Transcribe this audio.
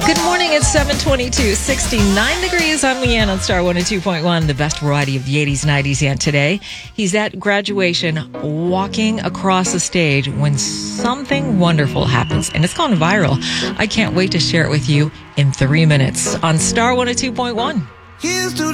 Good morning, it's 7:22, 69 degrees on Leanne on Star 102.1, the best variety of the 80s, 90s, and today. He's at graduation walking across the stage when something wonderful happens, and it's gone viral. I can't wait to share it with you in 3 minutes on Star 102.1.